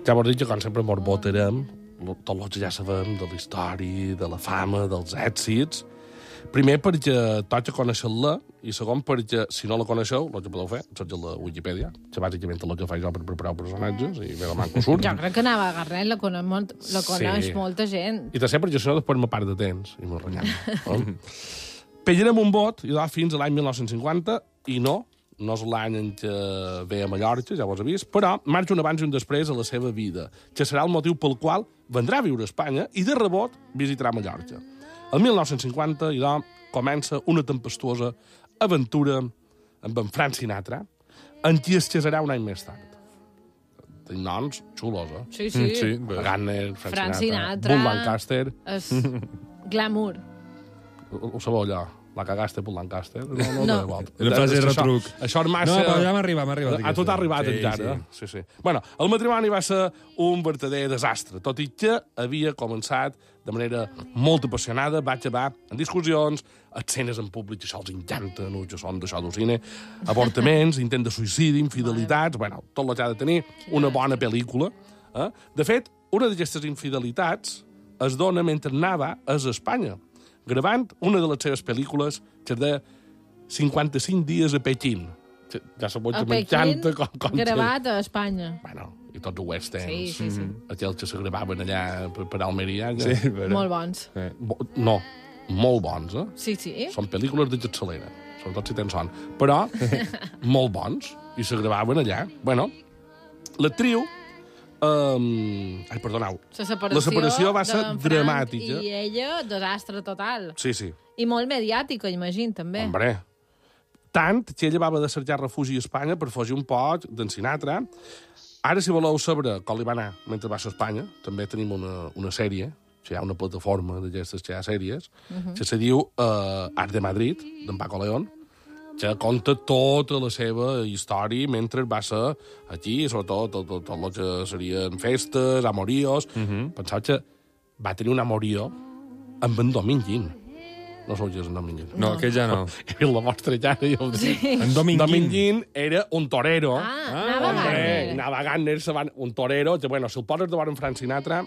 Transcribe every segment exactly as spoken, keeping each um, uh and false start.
Ja vos dic que, com sempre, mos votarem tot el que ja sabem de la història, de la fama, dels èxits. Primer, perquè toca conèixer-la, i segon, perquè, si no la coneixeu, el que podeu fer, seria la Wikipedia, que bàsicament el que faig jo per preparar personatges, i ve la manco surt. Jo crec que anava a Garret, la coneix, molt, la coneix Sí. molta gent. I tercer, perquè si no, després me part de temps, i m'ho renyam. No? Pegarem un vot, i va fins a l'any mil nou-cents cinquanta, i no, no és l'any en què ve a Mallorca, ja ho has vist, però marxa un abans i un després a la seva vida, que serà el motiu pel qual vendrà a viure a Espanya i de rebot visitarà Mallorca. El mil nou-cents cinquanta, idò, comença una tempestuosa aventura amb en Frank Sinatra, en qui es casarà un any més tard. Tenim noms xulos, eh? Sí, sí. Sí, Sí. Gardner, Frank, Frank Sinatra, Sinatra. Burt Lancaster. És glamour. Ho, ho sabeu allò? La cagaste per Lancaster? No, no, No. no. Igual. Era frase de Això- retruc. Això és massa... No, però ja m'ha arribat, m'ha arribat. A tot ha arribat sí, encara. Sí. Sí, sí. Bueno, el matrimoni va ser un verdader desastre, tot i que havia començat de manera molt apassionada, va acabar en discussions, escenes en públic, això els encanta, no? Que són d'això d'ocine, avortaments, intent de suïcidi, infidelitats, bueno, tot el que ha de tenir una bona pel·lícula. Eh? De fet, una d'aquestes infidelitats es dona mentre anava a Espanya, gravant una de les seves pel·lícules que és de cinquanta-cinc dies a Pequín. Ja sabeu A que Pequín, m'encanta com, com gravat a Espanya. Bueno, i tots els westerns. Sí, sí, sí. Aquells que se gravaven allà per, per Almeria. Ja. Sí, però... Molt bons. Bo, no, molt bons, eh? Sí, sí. Són pel·lícules de capçalera, sobretot si tens son. Però molt bons, i se gravaven allà. Bueno, l'actriu... Um... Ai, perdoneu. La separació, La separació va ser d'en Frank dramàtica. I ella, desastre total. Sí, sí. I molt mediàtica, imagino, també. Hombre, tant que ella va haver de cercar refugi a Espanya per fugir un poc d'en Sinatra. Ara, si voleu saber com li va anar mentre va ser a Espanya, també tenim una, una sèrie, que hi ha una plataforma d'aquestes que hi ha sèries, uh -huh. que se diu uh, Art de Madrid, d'en Paco León, que conta tota la seva història mentre va ser aquí, sobretot tot, tot, tot el que serien festes, amoríos. Uh -huh. Pensava que va tenir un amorío amb en Dominguín. No sou jo, en Dominguín. No, aquest ja no. He vist la vostra cara i ho dic. En Dominguín. Dominguín era un torero. Ah, Ah, anava Hombre, Garner. anava a Gardner, se van, un torero, que, bueno, si el poses davant en Frank Sinatra,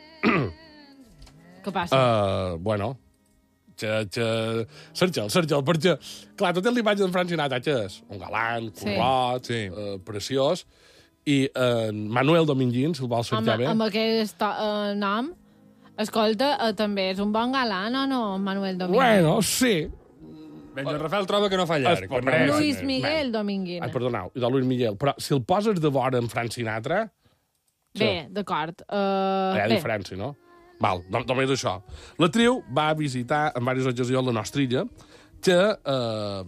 Què passa? uh, bueno, que, que... Sergio, Sergio, perquè, clar, tota l'imatge d'en Frank Sinatra, que és un galant, Sí. corrot, Sí. uh, preciós, i uh, Manuel Dominguín, si el vols Amb, cercar bé... amb aquest uh, nom, escolta, uh, també és un bon galant, o no, Manuel Domínguez? Bueno, sí. Benjo Rafael troba que no fa llarg. Es- quan hombre, no- Luis Miguel Domínguez. Ai, perdoneu, i de Luis Miguel. Però si el poses de vora en Frank Sinatra, Bé, d'acord. Uh, hi ha bé, diferència, no? Val, no, només això. L'actriu va visitar en diverses ocasions la nostra illa, que eh,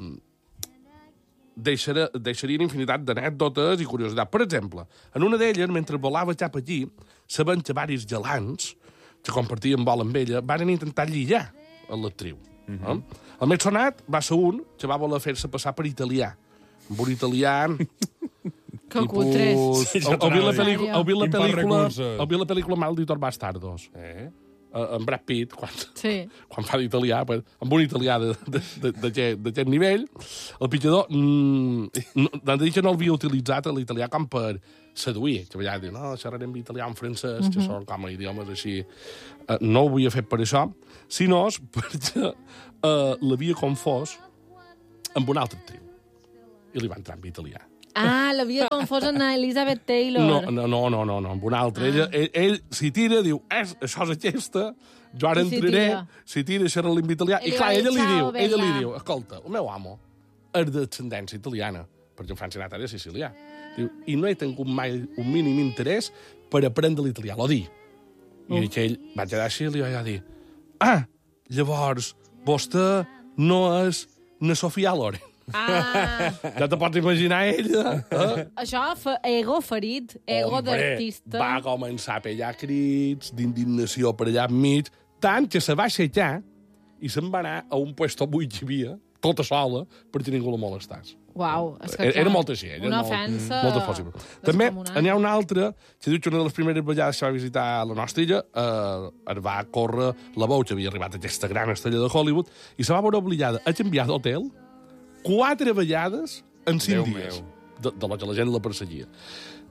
deixarà, deixarien infinitat d'anècdotes i curiositats. Per exemple, en una d'elles, mentre volava cap allí, sabent que varis gelants que compartien vol amb ella van intentar lligar a l'actriu. Uh -huh. eh? El més sonat va ser un que va voler fer-se passar per italià. Amb un italià... que cutres. Sí, ja Heu vist la t'anava a dir. pel·lícula, heu vist la Quin poc pel·lícula, recursos. heu vist la pel·lícula Malditos Bastardos? Eh? Uh, en Brad Pitt, quan, Sí. quan fa d'italià, pues, amb un italià de- de- de- d'aquest d'aquest nivell, el pitjador mm, no, han de dir que no l'havia utilitzat l'italià com per seduir, que a vegades diu, no, xerrarem italià en francès, uh -huh. que són com a idiomes així. Uh, no ho havia fet per això, sinó perquè uh, l'havia confós amb una altra actriu. I li va entrar en italià. Ah, l'havia confós amb Elizabeth Taylor. No, no, no, no, no, no amb una altra. Ah. Ella, ell, ell s'hi tira, diu, és, això és aquesta, jo ara I s'hi entraré, tira. s'hi tira, xerra-li en italià, I i li clar, va dir, ella li "Ciao, diu, ella li bella". diu, escolta, el meu amo és de descendència italiana, perquè en Frank Sinatra era sicilià. Diu, i no he tingut mai un mínim interès per aprendre l'italià, l'ho dir. I Uh. aquell va quedar així i li va dir, ah, llavors, vostè no és na Sofia Loren. Ah, Ja te pots imaginar ella, eh? això, fa ego ferit, ego Hombre, d'artista. va començar a pegar crits d'indignació per allà enmig, tant que se va aixecar i se'n va anar a un puesto buit que hi havia, tota sola, perquè ningú la molestàs. Uau, és que Era, clar, era molt així. Era una molt, ofensa molt possible. També descomunal. n'hi ha una altra que diu que una de les primeres vegades que va visitar la nostra illa eh, es va córrer la veu que havia arribat a aquesta gran estrella de Hollywood i se va veure obligada a canviar d'hotel quatre vegades en cinc Déu dies. meu. De, de lo que la gent la perseguia.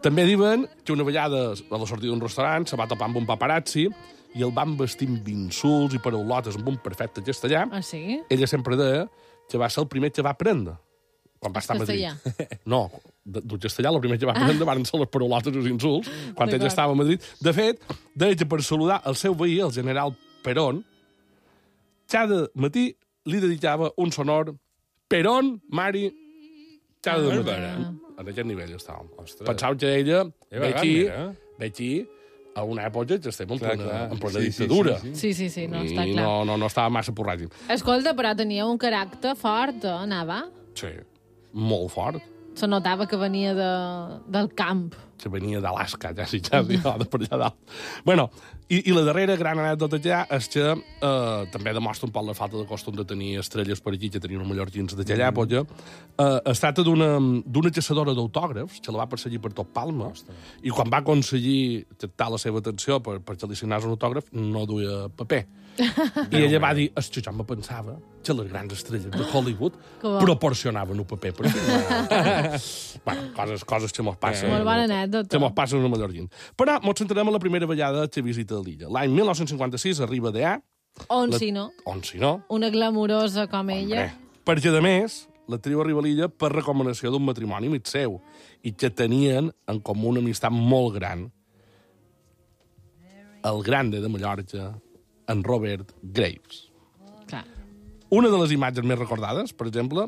També diuen que una vegada a la sortida d'un restaurant se va topar amb un paparazzi i el van vestir amb insults i paraulotes amb un perfecte castellà. Ah, sí? Ella sempre deia que va ser el primer que va aprendre quan va estar a Madrid. Castellà. No, del castellà el primer que va aprendre van ser les paraulotes i els insults quan ella estava a Madrid. De fet, deia que per saludar el seu veí, el general Perón, cada matí li dedicava un sonor Perón, Mari, cada matí. En aquest nivell estàvem. Pensava que ella ve aquí, ve aquí a una època que estem en Clar, plena, clar. en plena Sí, sí, dictadura. sí, Sí, sí, sí, no, està I clar. no, no, no estava massa porràgim. Escolta, però tenia un caràcter fort, eh, Nava? Sí, molt fort. Se notava que venia de, del camp. Que venia d'Alaska, ja sí, ja sí, de per allà dalt. Bueno, i, i la darrera gran anècdota ja és que eh, també demostra un poc la falta de costum de tenir estrelles per aquí, que tenien uns mallorquins d'aquella mm. època. Eh, es tracta d'una d'una caçadora d'autògrafs que la va perseguir per tot Palma, Ostres. I quan va aconseguir captar la seva atenció per, per que li signés un autògraf, no duia paper. I ella va dir, és que jo me pensava que les grans estrelles de Hollywood proporcionaven un paper per aquí. Bueno, coses, coses que mos passen. Molt bona anècdota. Que mos passen a mallorquins. Però mos centrarem en la primera vegada que visita l'illa. L'any mil nou-cents cinquanta-sis arriba d'allà. On la... si no? On si no? Una glamurosa com ella. Hombre, perquè, a més, l'actriu arriba a l'illa per recomanació d'un matrimoni mig seu i que tenien en comú una amistat molt gran. El grande de Mallorca, en Robert Graves. Clar. Una de les imatges més recordades, per exemple,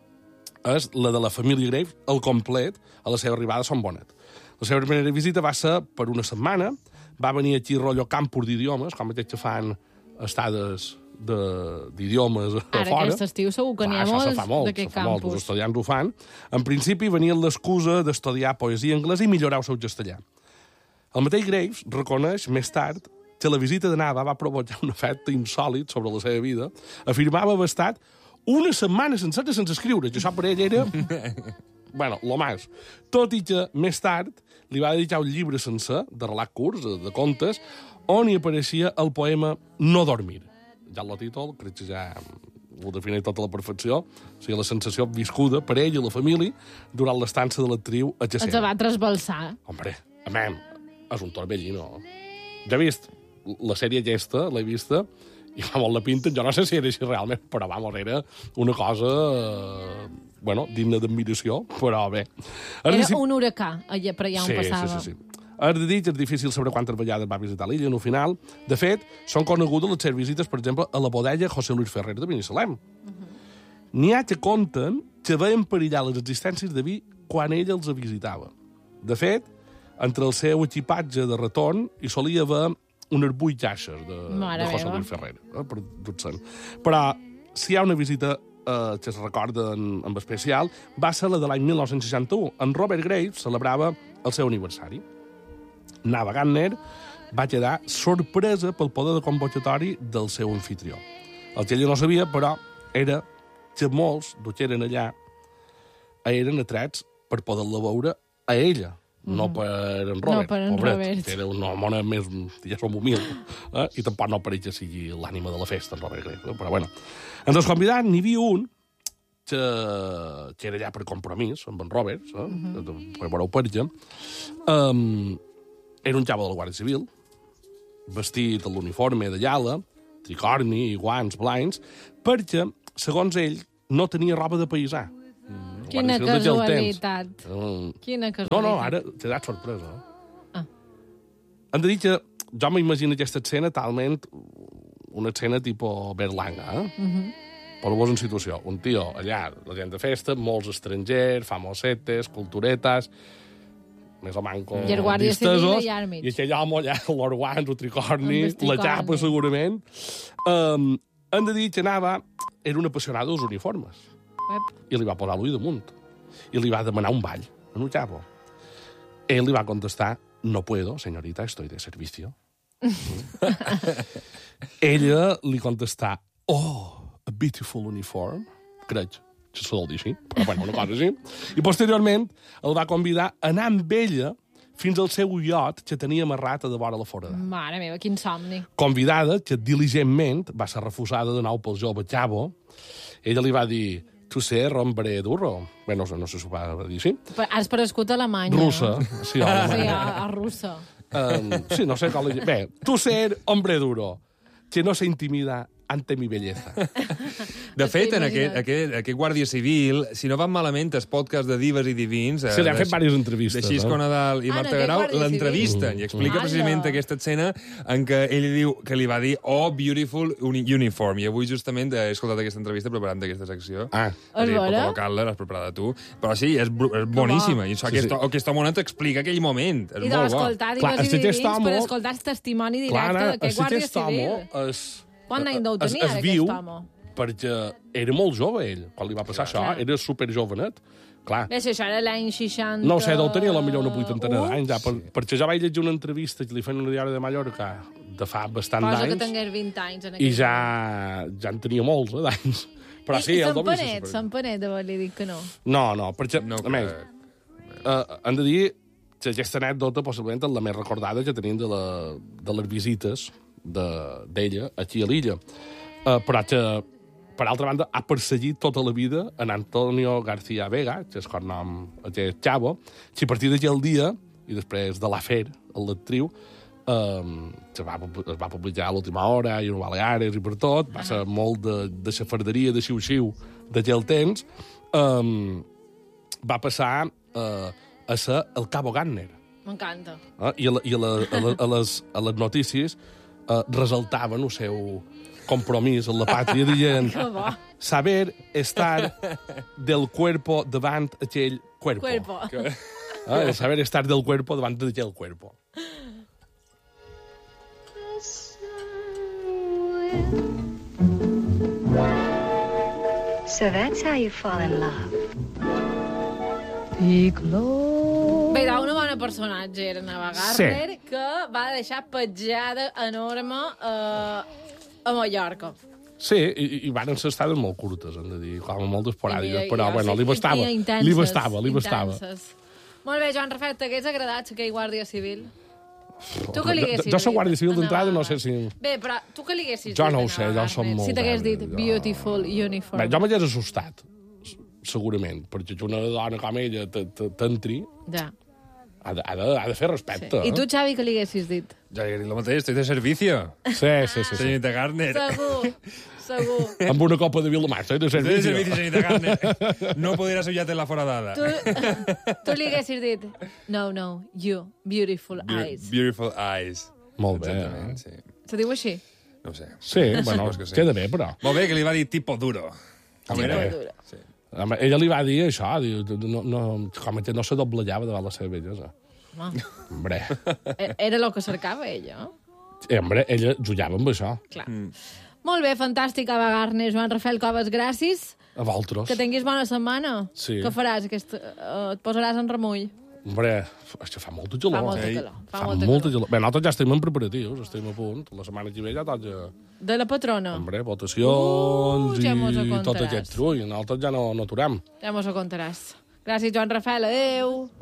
és la de la família Graves, al complet, a la seva arribada a Son Bonet. La seva primera visita va ser per una setmana, va venir aquí rotllo campus d'idiomes, com aquests que fan estades d'idiomes a Ara, fora. aquest estiu segur que n'hi ha molts d'aquest campus. Els estudiants ho fan. En principi venia l'excusa d'estudiar poesia anglesa i millorar el seu castellà. El mateix Graves reconeix més tard que la visita de Nava va provocar un efecte insòlit sobre la seva vida. Afirmava haver estat una setmana sencera sense escriure, que això per ell era... bueno, lo más. Tot i que més tard li va dedicar un llibre sencer, de relat curts, de contes, on hi apareixia el poema No dormir. Ja el títol, crec que ja ho defineix tota la perfecció. O sigui, la sensació viscuda per ell i la família durant l'estança de l'actriu a Jacent. Els va trasbalsar. Hombre, a mem, és un torbellino. Ja he vist la sèrie aquesta, l'he vista, i va molt la pinta, jo no sé si era així realment, però vamos, era una cosa, eh, bueno, digna d'admiració, però bé. Era si... un huracà, allà per allà on sí, passava. Sí, sí, sí. És de dir que és difícil saber quantes vegades va visitar l'illa, en el final. De fet, són conegudes les seves visites, per exemple, a la bodega José Luis Ferrer de Binissalem. Uh -huh. N'hi ha que conten que veien perillar les existències de vi quan ella els visitava. De fet, entre el seu equipatge de retorn hi solia haver unes vuit caixes de, de José Luis Ferrer, eh, per tot-se'n. Però si hi ha una visita eh, que es recorda en, en especial, va ser la de l'any mil nou-cents seixanta-u. En Robert Graves celebrava el seu aniversari. Nava Gardner va quedar sorpresa pel poder de convocatori del seu anfitrió. El que ella no sabia, però, era que molts dels que eren allà eren atrets per poder-la veure a ella, mm. no per en Robert. No per en Pobret, Robert. que era una home més, ja som humil, eh? I tampoc no pareix que sigui l'ànima de la festa, en Robert Graves. Eh? Però, bueno, entre els convidats n'hi havia un que, que era allà per compromís amb en Robert, eh? Mm -hmm. per veure-ho per ella. Um, era un xavo de la Guàrdia Civil, vestit amb l'uniforme de llala, tricorni i guants blancs, perquè, segons ell, no tenia roba de paisà. Mm. Quina casualitat. Mm. Quina casualitat. No, no, ara t'he dat sorpresa. Eh? Ah. Hem de dir que jo m'imagino aquesta escena talment una escena tipus Berlanga, eh? Mm -hmm. Poseu-vos en situació. Un tio allà, la gent de festa, molts estrangers, famosetes, culturetes, més o manco I el guàrdia distesos, civil allà al mig. i aquell home allà, l'or guants, el tricorni, El la tricorni. xapa, segurament. Um, hem de dir que anava, era un apassionat dels uniformes. Ep. I li va posar l'ull damunt. I li va demanar un ball, en un xapo. Ell li va contestar, no puedo, señorita, estoy de servicio. Ella li contestà, oh, a beautiful uniform. Crec que se sol dir així, però bueno, una cosa així. I posteriorment el va convidar a anar amb ella fins al seu iot que tenia amarrat a de vora la forada. Mare meva, quin somni. Convidada que diligentment va ser refusada de nou pel jove Chavo. Ella li va dir, tu ser hombre duro. Bé, no, sé- no sé si ho va dir així. Però has prescut a Alemanya. Russa. Sí, Sí, Alemanya. a, a russa. Um, sí, no sé com... li- Bé, tu ser hombre duro, que no se intimida ante mi belleza. De fet, en M'ho aquest, imagino. aquest, aquest Guàrdia Civil, si no van malament el podcast de Divas i Divins... Se li han de- fet diverses entrevistes, De Xisco no? Nadal i Ah, en Marta aquest Garau, Guàrdia l'entrevisten Civil. i explica Ala. precisament aquesta escena en què ell li diu que li va dir oh, beautiful uni uniform. I avui justament he escoltat aquesta entrevista preparant aquesta secció. Ah. És És a dir, per vera? col·locar-la, l'has preparada tu. Però sí, és, bru- és boníssima. I això, Sí, aquesta, sí. aquesta mona t'explica aquell moment. És I de molt bo. l'escoltar Clar, Divas i si aquest Divins home- per escoltar el testimoni Clar, directe d'aquest si Guàrdia aquest home Civil. és... Quant d'any deu es- tenir, es ara, viu aquest home? perquè era molt jove, ell, quan li va passar Clar. això. Era super jovenet. Clar, Bé, si això era l'any seixanta... no ho sé, deu tenir a la millor una vuitantena Uh, d'anys, ja, per, perquè jo vaig llegir una entrevista que li feien una diari de Mallorca de fa bastant Posa que d'anys tingués vint anys. En i aquell ja, moment. ja en tenia molts, eh, d'anys. Però sí, I, el i doble... Sant Panet, Sant Panet, d'haver-li dit que no. No, no, perquè, No a més, crec. uh, hem de dir que aquesta anècdota possiblement és la més recordada que tenim de, la, de les visites de- d'ella aquí a l'illa. Uh, però que, per altra banda, ha perseguit tota la vida en Antonio García Vega, que és cognom aquest xavo, que a partir d'aquell dia, i després de l'afer, l'actriu, um, que va, es va publicar a l'última hora, i a Baleares i per tot, va ser molt de, de xafarderia, de xiu-xiu d'aquell temps, um, va passar uh, a ser el Cabo Gardner. M'encanta. Eh? I, a, la- i a, la, a, la, a, les, a les notícies eh, resaltaven el seu compromís amb la pàtria, dient Que bo. saber estar del cuerpo davant aquell cuerpo. Cuerpo. Eh? El saber estar del cuerpo davant d'aquell cuerpo. So that's how you fall in love. Bé, era una bona personatge, era Nava Gardner, Sí. que va deixar petjada enorme eh, a Mallorca. Sí, i, i van ser estades molt curtes, hem de dir, com a molt esporàdiques, I- però, i- bueno, sí, li bastava. i intenses, Li bastava, li bastava. intenses. Molt bé, Joan Rafael, t'hagués agradat aquell Guàrdia Civil? Tu que li Jo- haguessis jo soc dit guàrdia civil a d'entrada, Nava no sé si- Bé, però tu que li haguessis Jo dit no a ho sé, Nava jo som Gardner? molt Si t'hagués dit verd, jo- beautiful uniform. Bé, jo m'hagués assustat, s- segurament, perquè que una dona com ella t- t- t'entri, Ja. ha de, ha de, ha de fer Sí. respecte. I tu, eh? Xavi, que li haguessis dit? Ja he dit el mateix, estoy de servicio. Sí, sí, sí. sí. Señorita Gardner. Segur, segur. Amb una copa de Vilamassa, eh, de Estoy de servicio. servicio, señorita Gardner. No podrà ser en la foradada. Tu, tu li haguessis dit, no, no, you, beautiful Beau- eyes. Beautiful eyes. Molt bé. Exactament, sí. Se diu així? No ho sé. Sí, bueno, Supos que sí. queda bé, però. Molt bé, que li va dir tipo duro. Com Tipo era? duro. Sí. Home, ella li va dir això, diu, no, no, com que no se doblejava davant la seva bellesa. Home, Hombre, e- era el que cercava ella. eh, hombre, ella jugava amb això. Clar. Mm. Molt bé, fantàstic, Ava Gardner, Joan Rafael Coves, gràcies. A vosaltres. Que tinguis bona setmana. Sí. Què faràs? Aquest, uh, et posaràs en remull? Hombre, és que fa molta gelor. Fa molta eh? calor. Fa, Fa molta, molta calor. gelor. Bé, nosaltres ja estem en preparatius, estem a punt. La setmana que ve ja toca, De la patrona. hombre, votacions Uh, ja mos ho i tot contaràs. aquest trull. Nosaltres ja no, no aturem. Ja mos ho contaràs. Gràcies, Joan Rafael. Adéu.